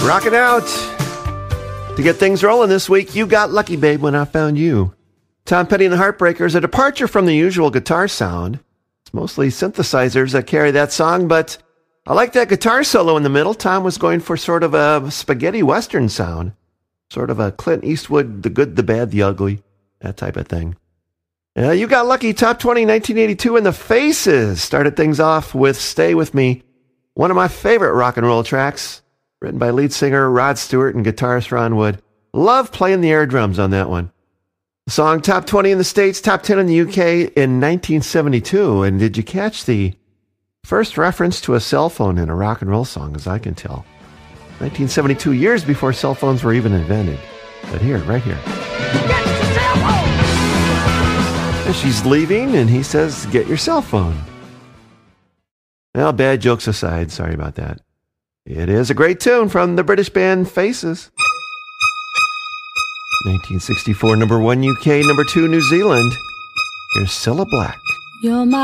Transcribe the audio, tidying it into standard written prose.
Rocking out. To get things rolling this week, You Got Lucky, Babe, When I Found You. Tom Petty and the Heartbreakers, a departure from the usual guitar sound. It's mostly synthesizers that carry that song, but I like that guitar solo in the middle. Tom was going for sort of a spaghetti western sound. Sort of a Clint Eastwood, the good, the bad, the ugly, that type of thing. You Got Lucky, Top 20, 1982, and The Faces started things off with Stay With Me, one of my favorite rock and roll tracks, written by lead singer Rod Stewart and guitarist Ron Wood. Love playing the air drums on that one. The song top 20 in the States, top 10 in the UK in 1972. And did you catch the first reference to a cell phone in a rock and roll song, as I can tell? 1972, years before cell phones were even invented. But here, right here. And she's leaving, and he says, get your cell phone. Well, bad jokes aside, sorry about that. It is a great tune from the British band Faces. 1964, number 1 UK, number 2 New Zealand. Here's Cilla Black. You're my